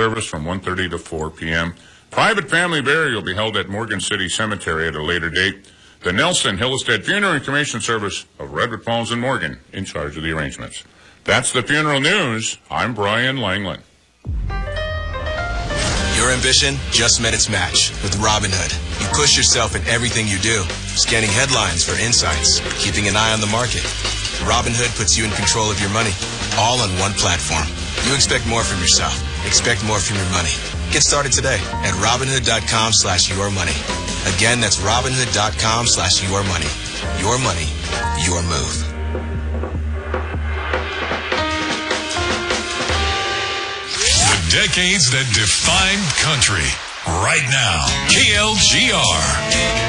service from 1:30 to 4 p.m. Private family burial will be held at Morgan City Cemetery at a later date. The Nelson Hillestead Funeral and Cremation Service of Redwood Falls and Morgan in charge of the arrangements. That's the funeral news. I'm Brian Langland. Your ambition just met its match with Robinhood. You push yourself in everything you do, scanning headlines for insights, keeping an eye on the market. Robinhood puts you in control of your money, all on one platform. You expect more from yourself. Expect more from your money. Get started today at Robinhood.com/yourmoney. Again, that's Robinhood.com/yourmoney. Your money, your move. Decades that defined country. Right now, KLGR.